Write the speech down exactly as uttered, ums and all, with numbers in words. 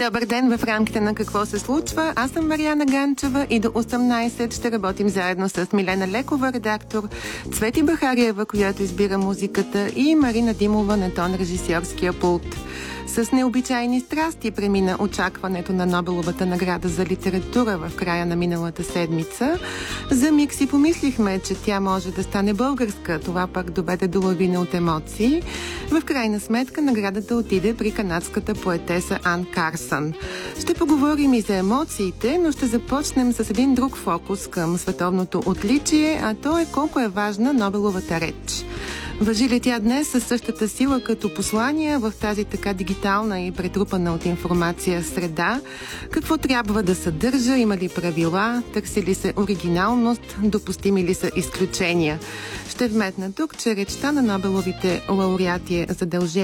Добър ден в рамките на Какво се случва. Аз съм Мариана Ганчева и до осемнайсет ще работим заедно с Милена Лекова, редактор, Цвети Бахариева, която избира музиката, и Марина Димова на тон режисьорския пулт. С необичайни страсти премина очакването на Нобеловата награда за литература в края на миналата седмица. За миг си помислихме, че тя може да стане българска. Това пък доведе до лавина от емоции. В крайна сметка наградата отиде при канадската поетеса Ан Карсън. Ще поговорим и за емоциите, но ще започнем с един друг фокус към световното отличие, а то е колко е важна Нобеловата реч. Важи ли тя днес със същата сила като послания в тази така дигитална и претрупана от информация среда? Какво трябва да съдържа? Има ли правила? Търси ли се оригиналност? Допустими ли са изключения? Ще вметна тук, че речта на Нобеловите лауреати е задължение